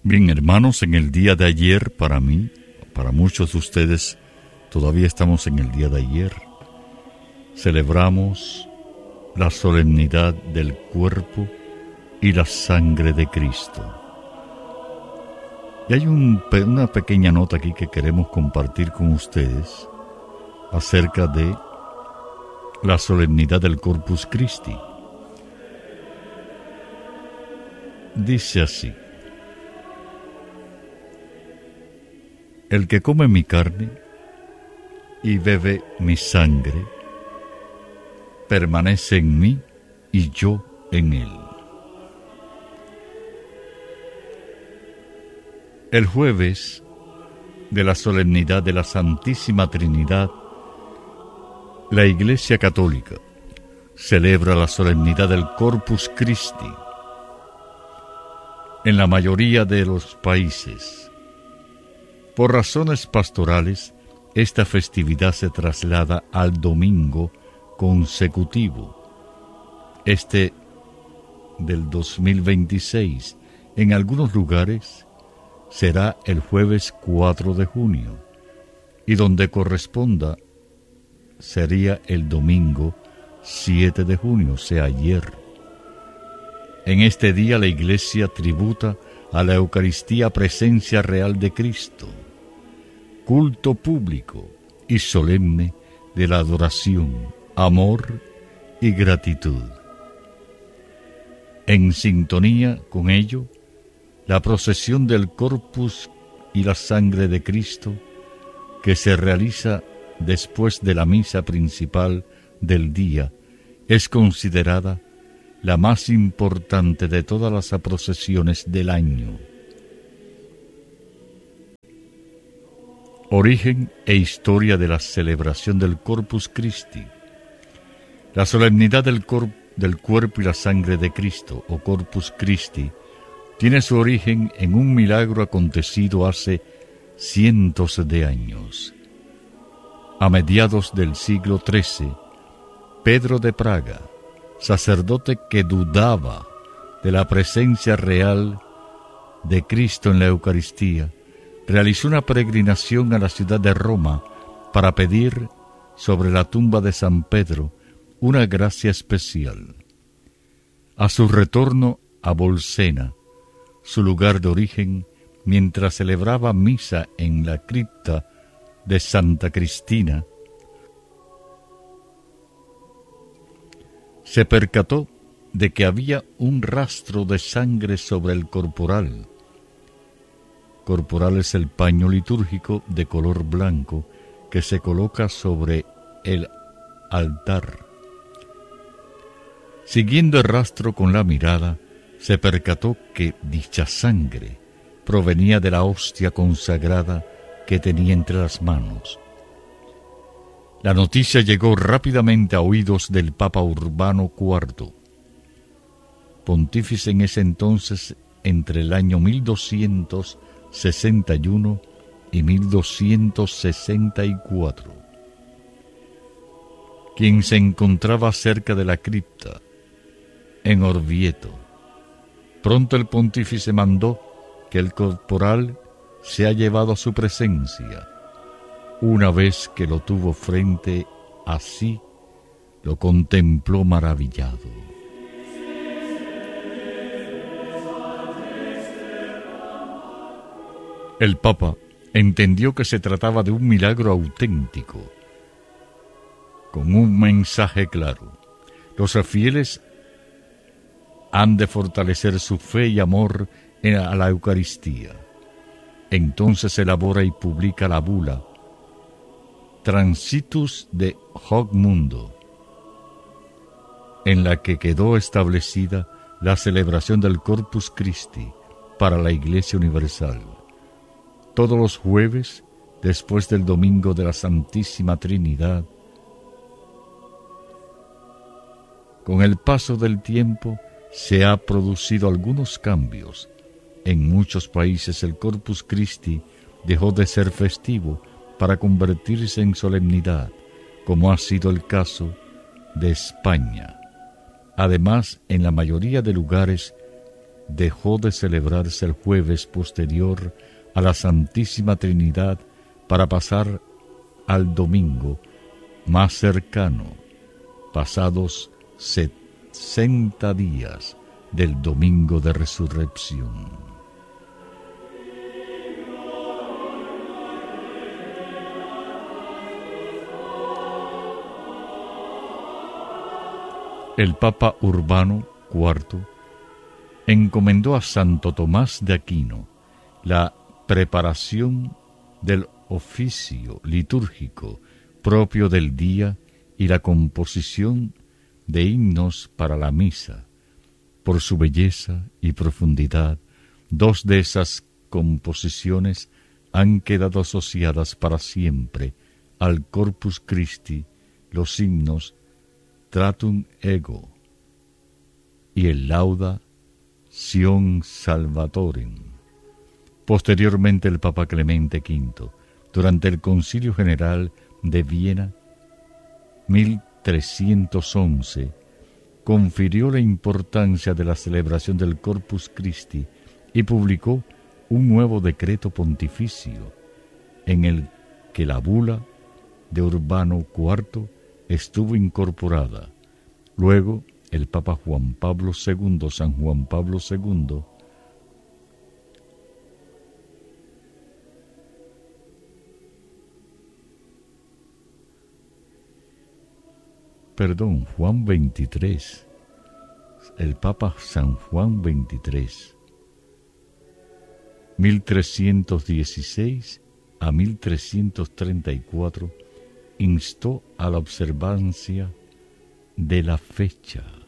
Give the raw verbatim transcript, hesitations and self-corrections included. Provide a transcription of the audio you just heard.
Bien, hermanos, en el día de ayer, para mí, para muchos de ustedes, todavía estamos en el día de ayer. Celebramos la solemnidad del cuerpo y la sangre de Cristo. Y hay un, una pequeña nota aquí que queremos compartir con ustedes acerca de la solemnidad del Corpus Christi. Dice así: el que come mi carne y bebe mi sangre, permanece en mí y yo en él. El jueves de la solemnidad de la Santísima Trinidad, la Iglesia Católica celebra la solemnidad del Corpus Christi. En la mayoría de los países, por razones pastorales, esta festividad se traslada al domingo consecutivo. Este del dos mil veintiséis, en algunos lugares, será el jueves cuatro de junio, y donde corresponda sería el domingo siete de junio, o sea, ayer. En este día la Iglesia tributa a la Eucaristía presencia real de Cristo, culto público y solemne de la adoración, amor y gratitud. En sintonía con ello, la procesión del Corpus y la sangre de Cristo, que se realiza después de la misa principal del día, es considerada la más importante de todas las procesiones del año. Origen e historia de la celebración del Corpus Christi. La solemnidad del, cor- del cuerpo y la sangre de Cristo, o Corpus Christi, tiene su origen en un milagro acontecido hace cientos de años. A mediados del siglo trece, Pedro de Praga, sacerdote que dudaba de la presencia real de Cristo en la Eucaristía, realizó una peregrinación a la ciudad de Roma para pedir sobre la tumba de San Pedro una gracia especial. A su retorno a Bolsena, su lugar de origen, mientras celebraba misa en la cripta de Santa Cristina, se percató de que había un rastro de sangre sobre el corporal. Corporal es el paño litúrgico de color blanco que se coloca sobre el altar. Siguiendo el rastro con la mirada, se percató que dicha sangre provenía de la hostia consagrada que tenía entre las manos. La noticia llegó rápidamente a oídos del Papa Urbano cuarto, pontífice en ese entonces entre el año mil doscientos sesenta y uno y mil doscientos sesenta y cuatro, quien se encontraba cerca de la cripta, en Orvieto. Pronto el pontífice mandó que el corporal sea llevado a su presencia. Una vez que lo tuvo frente a sí, lo contempló maravillado. El Papa entendió que se trataba de un milagro auténtico, con un mensaje claro. Los fieles han de fortalecer su fe y amor a la Eucaristía. Entonces elabora y publica la bula Transitus de Hoc Mundo, en la que quedó establecida la celebración del Corpus Christi para la Iglesia Universal. Todos los jueves, después del domingo de la Santísima Trinidad. Con el paso del tiempo se han producido algunos cambios. En muchos países el Corpus Christi dejó de ser festivo para convertirse en solemnidad, como ha sido el caso de España. Además, en la mayoría de lugares dejó de celebrarse el jueves posterior a la Santísima Trinidad para pasar al domingo más cercano, pasados sesenta días del domingo de resurrección. El Papa Urbano cuarto encomendó a Santo Tomás de Aquino la preparación del oficio litúrgico propio del día y la composición de himnos para la misa. Por su belleza y profundidad, dos de esas composiciones han quedado asociadas para siempre al Corpus Christi, los himnos Tratum Ego y el Lauda Sion Salvatorem. Posteriormente el Papa Clemente quinto, durante el Concilio General de Viena, mil trescientos once, confirió la importancia de la celebración del Corpus Christi y publicó un nuevo decreto pontificio en el que la bula de Urbano cuarto estuvo incorporada. Luego, el Papa Juan Pablo segundo, San Juan Pablo segundo, perdón, Juan veintitrés, el Papa San Juan veintitrés, mil trescientos dieciséis a mil trescientos treinta y cuatro, instó a la observancia de la fecha